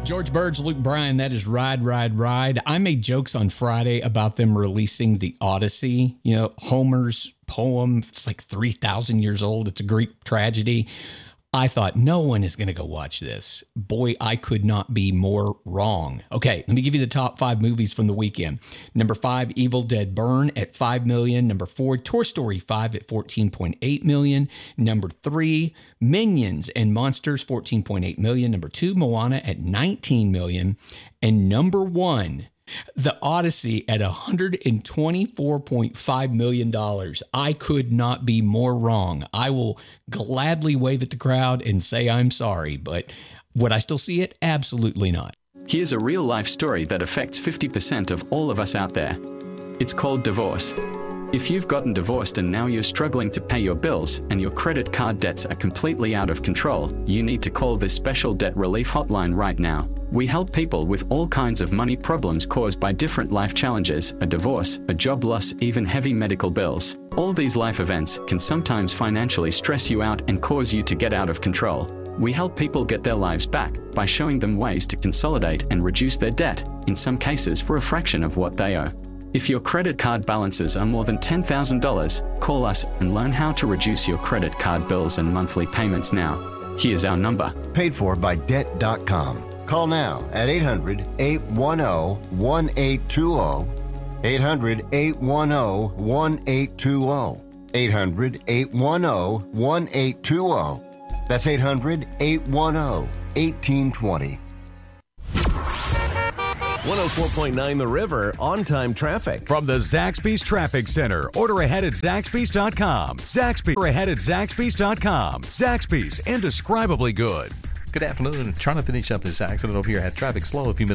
George Burge, Luke Bryan, that is Ride, Ride, Ride. I made jokes on Friday about them releasing the Odyssey, Homer's poem. It's like 3,000 years old. It's a Greek tragedy. I thought no one is going to go watch this. Boy, I could not be more wrong. Okay, let me give you the top 5 movies from the weekend. Number 5, Evil Dead Burn at $5 million. Number 4, Toy Story 5 at $14.8 million. Number 3, Minions and Monsters, $14.8 million. Number 2, Moana at $19 million. And number 1, The Odyssey at $124.5 million. I could not be more wrong. I will gladly wave at the crowd and say I'm sorry, but would I still see it? Absolutely not. Here's a real-life story that affects 50% of all of us out there. It's called divorce. If you've gotten divorced and now you're struggling to pay your bills and your credit card debts are completely out of control, you need to call this special debt relief hotline right now. We help people with all kinds of money problems caused by different life challenges, a divorce, a job loss, even heavy medical bills. All these life events can sometimes financially stress you out and cause you to get out of control. We help people get their lives back by showing them ways to consolidate and reduce their debt, in some cases for a fraction of what they owe. If your credit card balances are more than $10,000, call us and learn how to reduce your credit card bills and monthly payments now. Here's our number. Paid for by Debt.com. Call now at 800-810-1820. 800-810-1820. 800-810-1820. That's 800-810-1820. 104.9 The River, on-time traffic. From the Zaxby's Traffic Center. Order ahead at Zaxby's.com. Zaxby's. Order ahead at Zaxby's.com. Zaxby's, indescribably good. Good afternoon. Trying to finish up this accident over here. Had traffic slow a few minutes.